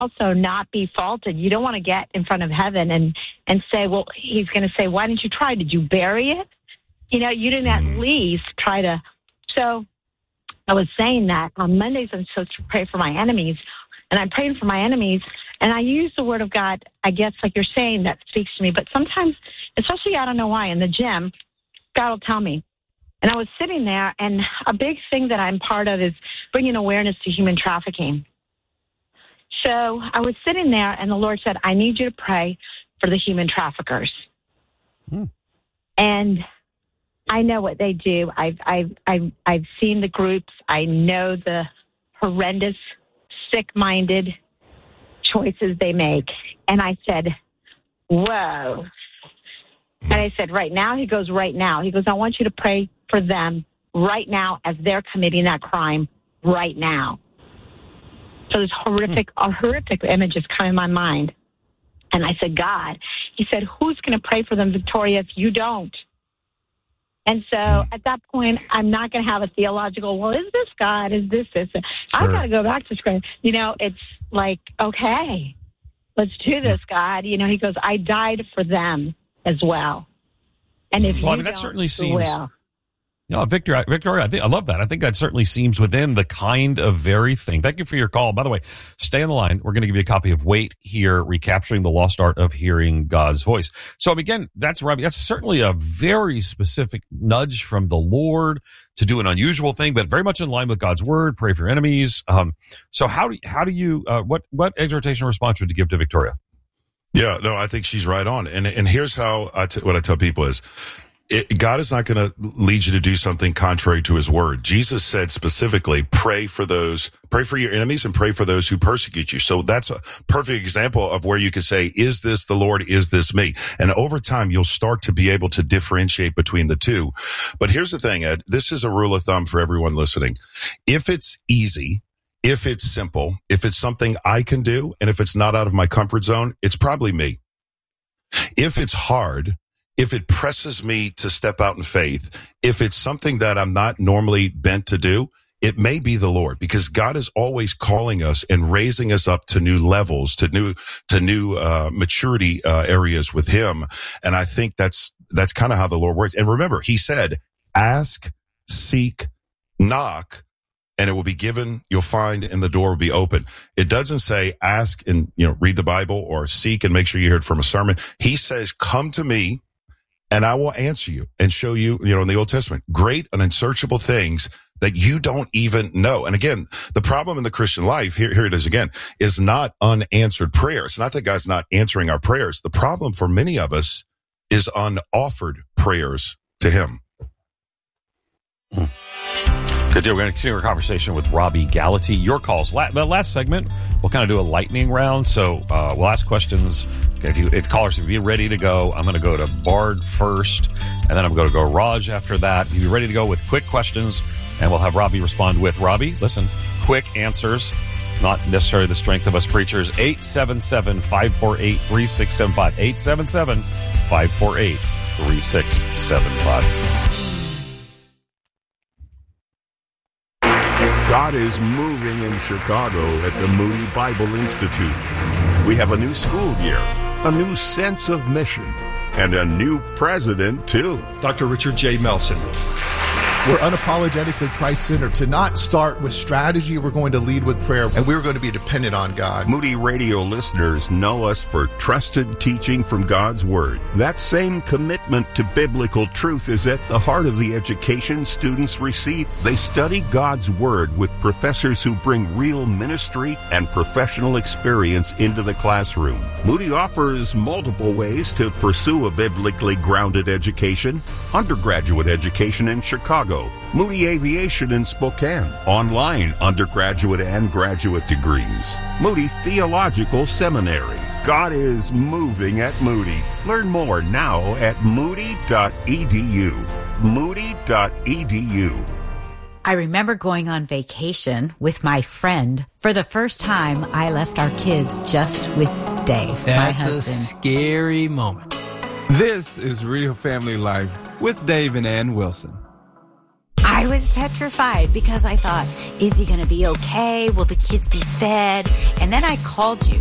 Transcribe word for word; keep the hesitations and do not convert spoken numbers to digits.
also not be faulted. You don't want to get in front of heaven and, and say, well, he's going to say, why didn't you try? Did you bury it? You know, you didn't at least try to. So I was saying that on Mondays I'm supposed to pray for my enemies, and I'm praying for my enemies, and I use the word of God, I guess, like you're saying, that speaks to me. But sometimes, especially, I don't know why, in the gym, God will tell me. And I was sitting there, and a big thing that I'm part of is bringing awareness to human trafficking. So I was sitting there, and the Lord said, I need you to pray for the human traffickers. Hmm. And I know what they do. I've, I've, I've, I've seen the groups. I know the horrendous, sick-minded choices they make. And I said, whoa. And I said, right now? He goes, right now. He goes, I want you to pray for them right now as they're committing that crime right now. So this horrific, a horrific images come in my mind. And I said, God, he said, who's going to pray for them, Victoria, if you don't? And so at that point, I'm not going to have a theological, well, is this God? Is this this? Sure. I got to go back to scripture. You know, it's like, okay, let's do this, God. You know, he goes, I died for them as well. And if well, you I mean, that don't, certainly you seems. will. You know, Victor, Victoria, I think I love that. I think that certainly seems within the kind of very thing. Thank you for your call. By the way, stay on the line. We're going to give you a copy of Wait Here, Recapturing the Lost Art of Hearing God's Voice. So again, that's Robbie. That's certainly a very specific nudge from the Lord to do an unusual thing, but very much in line with God's word. Pray for your enemies. Um, so how do how do you uh, what what exhortation or response would you give to Victoria? Yeah, no, I think she's right on. And and here's how I t- what I tell people is, It, God is not going to lead you to do something contrary to his word. Jesus said specifically, pray for those, pray for your enemies and pray for those who persecute you. So that's a perfect example of where you can say, is this the Lord? Is this me? And over time, you'll start to be able to differentiate between the two. But here's the thing, Ed, this is a rule of thumb for everyone listening. If it's easy, if it's simple, if it's something I can do, and if it's not out of my comfort zone, it's probably me. If it's hard, if it presses me to step out in faith, if it's something that I'm not normally bent to do, it may be the Lord, because God is always calling us and raising us up to new levels, to new, to new, uh, maturity, uh, areas with him. And I think that's, that's kind of how the Lord works. And remember, he said, ask, seek, knock, and it will be given, you'll find, and the door will be open. It doesn't say ask and, you know, read the Bible, or seek and make sure you hear it from a sermon. He says, come to me, and I will answer you and show you, you know, in the Old Testament, great and unsearchable things that you don't even know. And again, the problem in the Christian life, here, here it is again, is not unanswered prayer. It's not that God's not answering our prayers. The problem for many of us is unoffered prayers to him. Hmm. Good deal. We're going to continue our conversation with Robbie Gallaty. Your calls. La- the last segment, we'll kind of do a lightning round. So uh, we'll ask questions. If you, if callers be ready to go, I'm going to go to Bard first, and then I'm going to go Raj after that. If you're ready to go with quick questions, and we'll have Robbie respond with. Robbie, listen, quick answers, not necessarily the strength of us preachers. eight seven seven, five four eight, three six seven five. eight seven seven, five four eight, three six seven five. God is moving in Chicago at the Moody Bible Institute. We have a new school year, a new sense of mission, and a new president, too. Doctor Richard J. Melson. We're unapologetically Christ-centered. To not start with strategy, we're going to lead with prayer, and we're going to be dependent on God. Moody Radio listeners know us for trusted teaching from God's Word. That same commitment to biblical truth is at the heart of the education students receive. They study God's Word with professors who bring real ministry and professional experience into the classroom. Moody offers multiple ways to pursue a biblically grounded education. Undergraduate education in Chicago, Moody Aviation in Spokane, online undergraduate and graduate degrees, Moody Theological Seminary. God is moving at Moody. Learn more now at moody dot e d u. moody dot e d u. I remember going on vacation with my friend. For the first time, I left our kids just with Dave, my husband. That's a scary moment. This is Real Family Life with Dave and Ann Wilson. I I was petrified because I thought, is he going to be okay? Will the kids be fed? And then I called you